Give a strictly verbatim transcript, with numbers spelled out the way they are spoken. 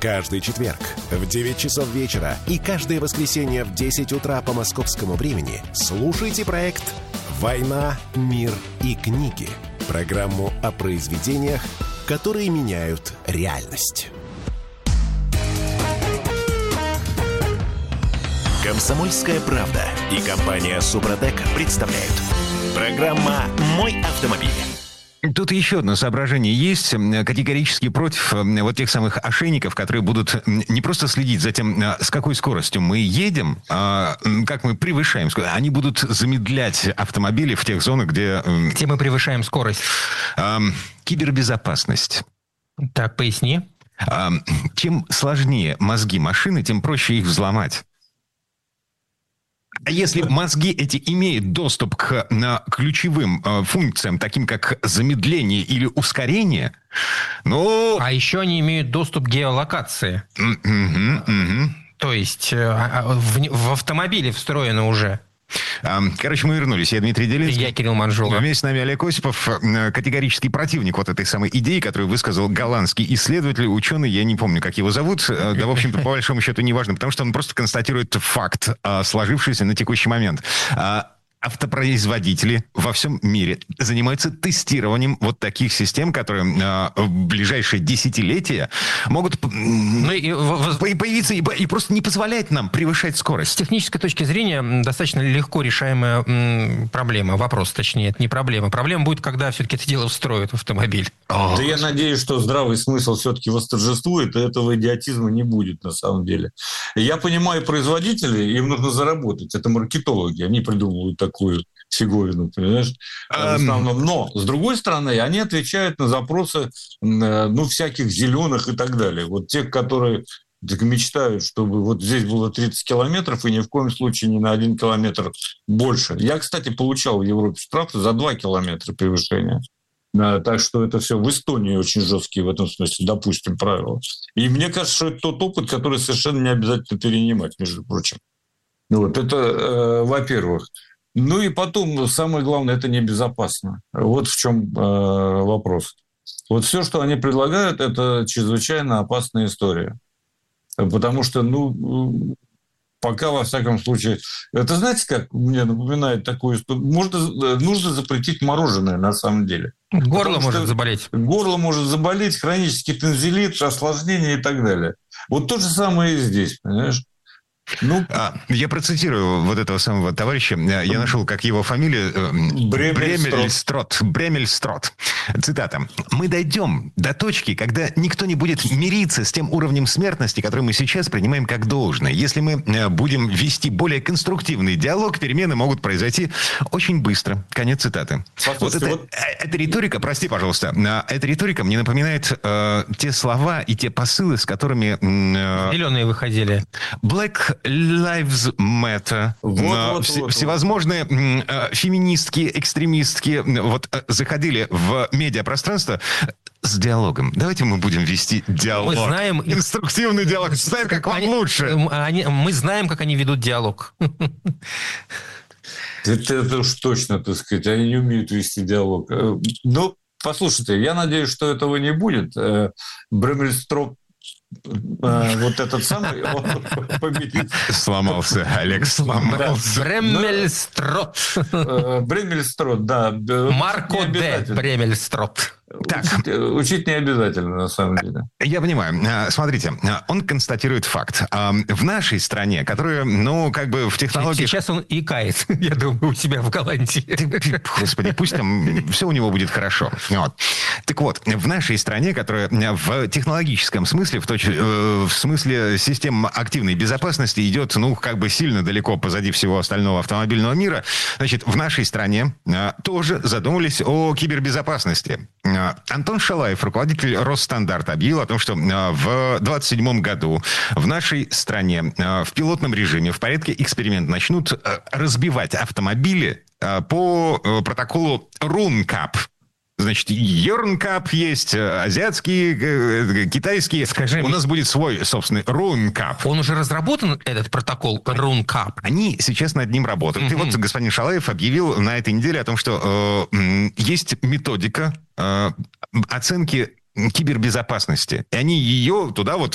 Каждый четверг в девять часов вечера и каждое воскресенье в десять утра по московскому времени слушайте проект «Война, мир и книги». Программу о произведениях, которые меняют реальность. «Комсомольская правда» и компания «Супротек» представляют. Программа «Мой автомобиль». Тут еще одно соображение есть, категорически против вот тех самых ошейников, которые будут не просто следить за тем, с какой скоростью мы едем, а как мы превышаем скорость. Они будут замедлять автомобили в тех зонах, где... Где мы превышаем скорость. Кибербезопасность. Так, поясни. Чем сложнее мозги машины, тем проще их взломать. А если мозги эти имеют доступ к на, ключевым э, функциям, таким как замедление или ускорение, ну... А еще они имеют доступ к геолокации. Mm-hmm, mm-hmm. То есть э, в, в автомобиле встроено уже. Короче, мы вернулись. Я Дмитрий Делинский. Я Кирилл Манжула. Вместе с нами Олег Осипов, категорический противник вот этой самой идеи, которую высказал голландский исследователь, ученый, я не помню, как его зовут. Да, в общем-то, по большому счету, неважно, потому что он просто констатирует факт, сложившийся на текущий момент. Автопроизводители во всем мире занимаются тестированием вот таких систем, которые э, в ближайшие десятилетия могут ну, и, в... появиться и, и просто не позволять нам превышать скорость. С технической точки зрения достаточно легко решаемая м, проблема. Вопрос, точнее, это не проблема. Проблема будет, когда все-таки это дело встроят в автомобиль. О, да я надеюсь, что здравый смысл все-таки восторжествует, и этого идиотизма не будет на самом деле. Я понимаю производителей, им нужно заработать. Это маркетологи, они придумывают такую фиговину, понимаешь? В основном. Но, с другой стороны, они отвечают на запросы ну, всяких зеленых и так далее. Вот тех, которые мечтают, чтобы вот здесь было тридцать километров и ни в коем случае не на один километр больше. Я, кстати, получал в Европе штрафы за два километра превышения. Так что это все в Эстонии очень жесткие в этом смысле, допустим, правила. И мне кажется, что это тот опыт, который совершенно не обязательно перенимать, между прочим. Вот это, э, во-первых. Ну и потом, самое главное, это небезопасно. Вот в чем э, вопрос. Вот все, что они предлагают, это чрезвычайно опасная история. Потому что, ну, пока, во всяком случае... Это, знаете, как мне напоминает такую историю? Можно, нужно запретить мороженое, на самом деле. Горло Потому может заболеть. Горло может заболеть, хронический тензилит, осложнения и так далее. Вот то же самое и здесь, понимаешь? Ну, а, я процитирую вот этого самого товарища. Я нашел, как его фамилия. Бремельстрот. Бремельстрот. Цитата. «Мы дойдем до точки, когда никто не будет мириться с тем уровнем смертности, который мы сейчас принимаем как должное. Если мы будем вести более конструктивный диалог, перемены могут произойти очень быстро». Конец цитаты. Вот это, вот... эта риторика, прости, пожалуйста, эта риторика мне напоминает э, те слова и те посылы, с которыми... Э, Зеленые выходили. Black Lives Matter. Вот, э, вот, вс- вот, всевозможные э, феминистки, экстремистки вот, э, заходили в медиапространство с диалогом. Давайте мы будем вести диалог. Мы знаем... Инструктивный диалог. Знаем, как вам они, лучше. Они, мы знаем, как они ведут диалог. Это, это уж точно, так сказать. Они не умеют вести диалог. Ну, послушайте, я надеюсь, что этого не будет. Бремельстроп вот этот самый победитель. Сломался, Олег, сломался. Бремельстрот. Бремельстрот, да. Марко Д. Бремельстрот. Так. Учить, учить не обязательно, на самом деле. Я понимаю. Смотрите, он констатирует факт. В нашей стране, которая, ну, как бы в технологиях... Сейчас он икает, я думаю, у себя в Голландии. Господи, пусть там все у него будет хорошо. Вот. Так вот, в нашей стране, которая в технологическом смысле, в, точ... в смысле систем активной безопасности идет, ну, как бы сильно далеко позади всего остального автомобильного мира, значит, в нашей стране тоже задумались о кибербезопасности. Антон Шалаев, руководитель Росстандарта, объявил о том, что в двадцать седьмом году в нашей стране в пилотном режиме в порядке эксперимента начнут разбивать автомобили по протоколу рункап. Значит, Йорнкап есть, азиатские, китайские. Скажи, у нас будет свой собственный рункап. Он уже разработан, этот протокол рункап? Они сейчас над ним работают. Mm-hmm. И вот господин Шалаев объявил на этой неделе о том, что э, есть методика э, оценки кибербезопасности. И они ее туда вот